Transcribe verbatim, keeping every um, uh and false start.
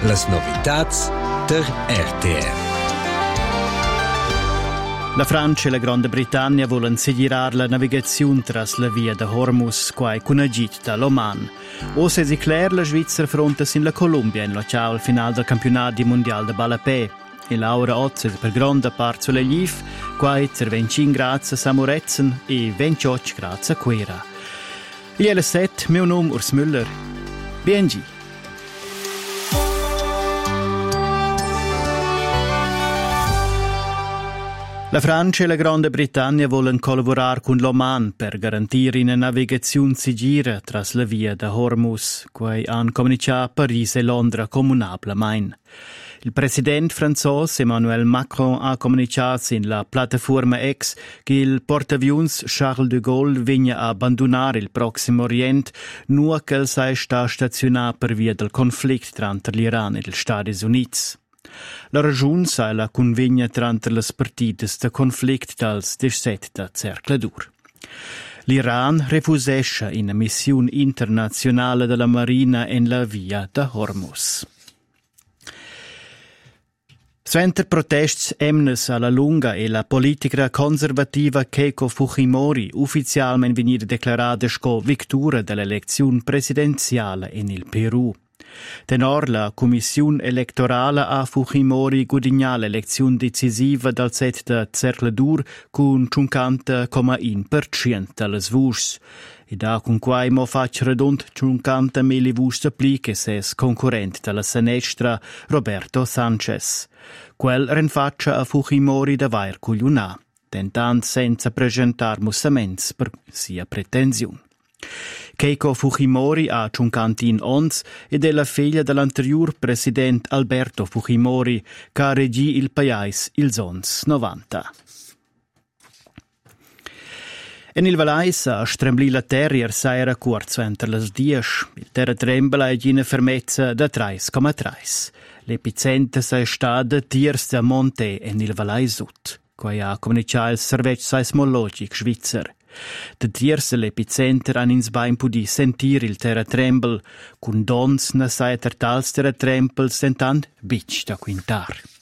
las novitats der R T R. La Francia e la Grande Britannia volen seguirar la navigazione tras la via de Hormuz, quai cunagit da l'Oman. O se si clair la Svizzer frontes in la Columbia in la ciao al final del campionato mondiale de Balapè. E Laura Otze per grande parte sulle Liv, quai zer venticinque gradi a Samuretzen e ventotto gradi a Quera. Il L sette, mio nome Urs Müller. Biengi. La Francia e la Grande Britannia volen collaborar con l'Oman per garantire una navigazione sicura tras la via de Hormuz, quai han comunicato Paris e Londra comunablemein. Il presidente francese Emmanuel Macron ha comunicato in la piattaforma X che il portavions Charles de Gaulle vigna a abbandonare il Prossimo Oriente nur che sei sta stazionato per via del conflitto tra l'Iran e gli Stati Uniti. La ragione è la convegna tra le partite del conflitto dals diciassette cercladur. L'Iran refusesce una missione internazionale della Marina in la via de Hormuz. Sventer protesti emnes alla lunga e la politica conservativa Keiko Fujimori ufficialmente venire declarata come vittoria dell'elezione presidenziale in il Perù. Tenor la commissione elettorale a Fujimori guadagna l'elezione decisiva dal set de cercladur con cinquanta virgola uno per cento delle voci. E da con quai mo faccia redond cinquanta mila voci pli che ses concorrente della sinistra Roberto Sanchez. Quel rinfaccia a Fujimori da vair cugliunà, tentant senza presentar mussaments per sia pretensione. Keiko Fujimori ha cinquantin ons ed è la figlia dell'anterior presidente Alberto Fujimori, che regì il paese il ons novanta. En il Valais a stremblì la terra saira corso entre le dies. Il terra trembla e gina fermezza da tre virgola tre. L'epicentro sei stato tiers da Monte en il Valais Sud, che ha comunicato il servizio seismologico svizzero. De tiers l'epicenter han ins bain pudi sentir il terratrembel, cun dons na saeter tals terratrembels tentant bitch da quintar.